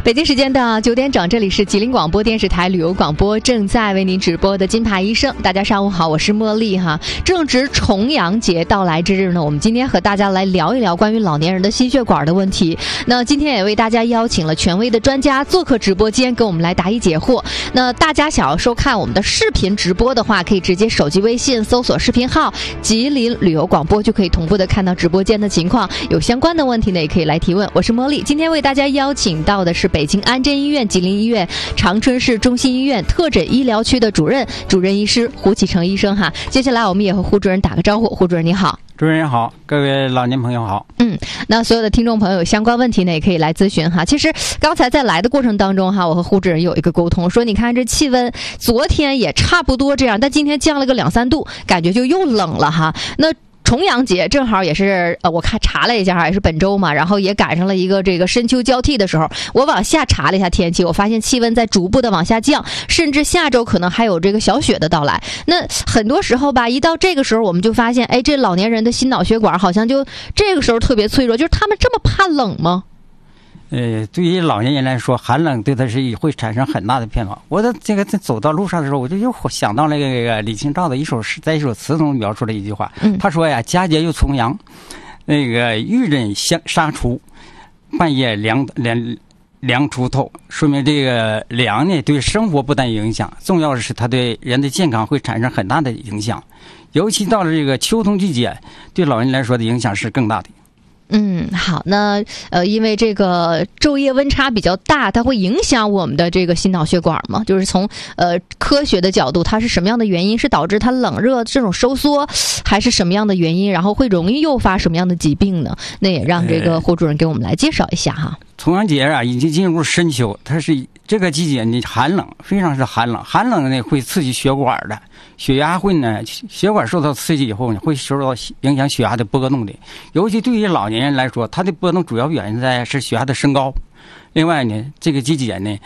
北京时间的9点整，这里是吉林广播电视台旅游广播，正在为您直播的金牌医生。大家上午好，我是茉莉哈。正值重阳节到来之日呢，我们今天和大家来聊一聊关于老年人的心血管的问题。那今天也为大家邀请了权威的专家做客直播间，给我们来答疑解惑。那大家想要收看我们的视频直播的话，可以直接手机微信搜索视频号吉林旅游广播，就可以同步的看到直播间的情况。有相关的问题呢，也可以来提问。我是茉莉，今天为大家邀请到的是北京安贞医院、吉林医院、长春市中心医院特诊医疗区的主任医师胡启成医生哈。接下来我们也和胡主任打个招呼。胡主任你好。 主任好，各位老年朋友好。 那所有的听众朋友有相关问题呢，也可以来咨询哈。其实刚才在来的过程当中哈，我和胡主任有一个沟通，说你看这气温昨天也差不多这样，但今天降了个2-3度，感觉就又冷了哈。那重阳节正好也是我看查了一下，也是本周嘛，然后也赶上了一个这个深秋交替的时候。我往下查了一下天气，我发现气温在逐步的往下降，甚至下周可能还有这个小雪的到来。那很多时候吧，一到这个时候我们就发现，这老年人的心脑血管好像就这个时候特别脆弱，就是他们这么怕冷吗？ 对于老年人来说，寒冷对他是会产生很大的变化。我在走到路上的时候，我就又想到那个李清照的一首词中描述了一句话，他说呀：“佳节又重阳，那个玉人杀出，半夜凉出透。”说明这个凉呢，对生活不但有影响，重要的是它对人的健康会产生很大的影响。尤其到了这个秋冬季节，对老人来说的影响是更大的。 好，那因为这个昼夜温差比较大，它会影响我们的这个心脑血管吗？就是从科学的角度，它是什么样的原因？是导致它冷热这种收缩，还是什么样的原因？然后会容易诱发什么样的疾病呢？那也让这个胡主任给我们来介绍一下哈。 重阳节啊，已经进入深秋，它是这个季节呢寒冷，非常是寒冷。寒冷呢会刺激血管的，血压会呢，血管受到刺激以后呢，会受到影响血压的波动的。尤其对于老年人来说，它的波动主要表现在是血压的升高。另外呢，这个季节呢，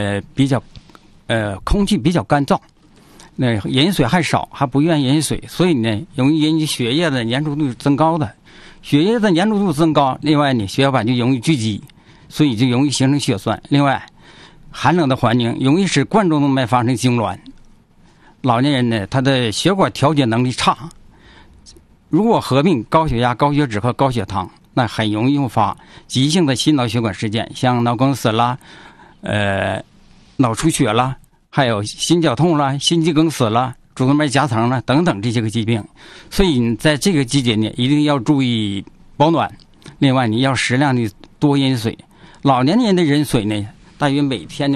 空气比较干燥，那饮水还少，还不愿意饮水，所以呢，容易引起血液的粘稠度增高的。血液的粘稠度增高，另外呢，血小板就容易聚集，所以就容易形成血栓。另外，寒冷的环境容易使冠状动脉发生痉挛。老年人呢，他的血管调节能力差，如果合并高血压、高血脂和高血糖，那很容易诱发急性的心脑血管事件，像脑梗死啦、脑出血啦，还有心绞痛啦、心肌梗死啦、主动脉夹层啦等等这些个疾病。所以你在这个季节呢，一定要注意保暖。另外，你要适量的多饮水。老年人的饮水呢，大约每天